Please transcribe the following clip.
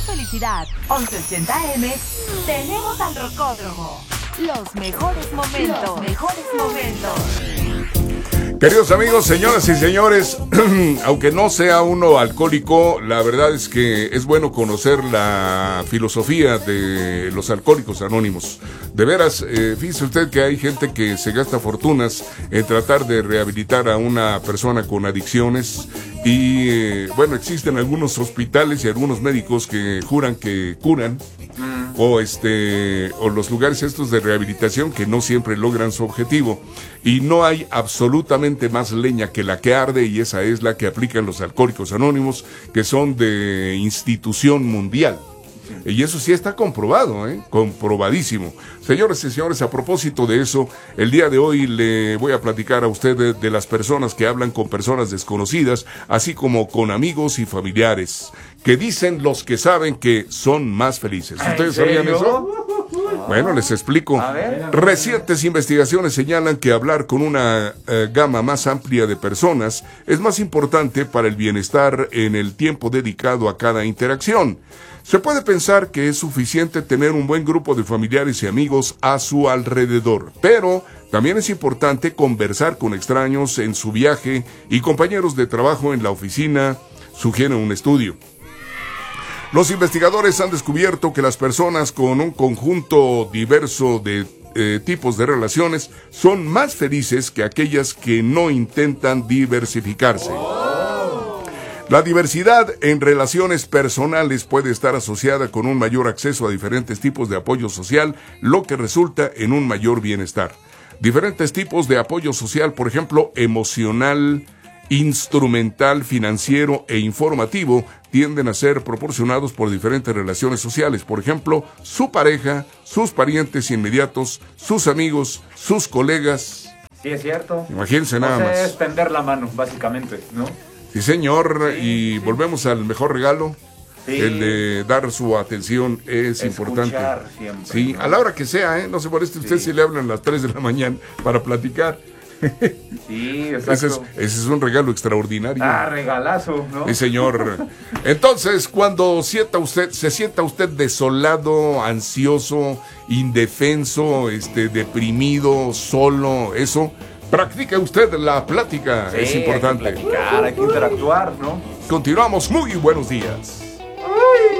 felicidad. 1180M, tenemos al Rocódromo. Los mejores momentos. Los mejores momentos. Queridos amigos, señoras y señores, aunque no sea uno alcohólico, la verdad es que es bueno conocer la filosofía de los alcohólicos anónimos. De veras, fíjese usted que hay gente que se gasta fortunas en tratar de rehabilitar a una persona con adicciones y, bueno, existen algunos hospitales y algunos médicos que juran que curan. O los lugares estos de rehabilitación que no siempre logran su objetivo, y no hay absolutamente más leña que la que arde, y esa es la que aplican los alcohólicos anónimos, que son de institución mundial. Y eso sí está comprobado, comprobadísimo. Señores y señores, a propósito de eso, el día de hoy le voy a platicar a usted de las personas que hablan con personas desconocidas, así como con amigos y familiares, que dicen los que saben que son más felices. ¿Ustedes sabían eso? Bueno, les explico. Recientes investigaciones señalan que hablar con una gama más amplia de personas es más importante para el bienestar en el tiempo dedicado a cada interacción. Se puede pensar que es suficiente tener un buen grupo de familiares y amigos a su alrededor, pero también es importante conversar con extraños en su viaje y compañeros de trabajo en la oficina, sugiere un estudio. Los investigadores han descubierto que las personas con un conjunto diverso de tipos de relaciones son más felices que aquellas que no intentan diversificarse. La diversidad en relaciones personales puede estar asociada con un mayor acceso a diferentes tipos de apoyo social, lo que resulta en un mayor bienestar. Diferentes tipos de apoyo social, por ejemplo, emocional, instrumental, financiero e informativo, tienden a ser proporcionados por diferentes relaciones sociales, por ejemplo, su pareja, sus parientes inmediatos, sus amigos, sus colegas. Sí, es cierto. Imagínense nada más. Es tender la mano, básicamente, ¿no? Sí, señor, y volvemos al mejor regalo. Sí. El de dar su atención es importante. Siempre, sí, ¿no? A la hora que sea, no se moleste usted si le hablan a las 3 de la mañana para platicar. Sí, exacto. Ese es un regalo extraordinario. Regalazo, ¿no? Sí, señor. Entonces, cuando se sienta usted desolado, ansioso, indefenso, deprimido, solo, eso, practica usted la plática, sí, es importante. Hay que platicar, hay que interactuar, ¿no? Continuamos, muy buenos días.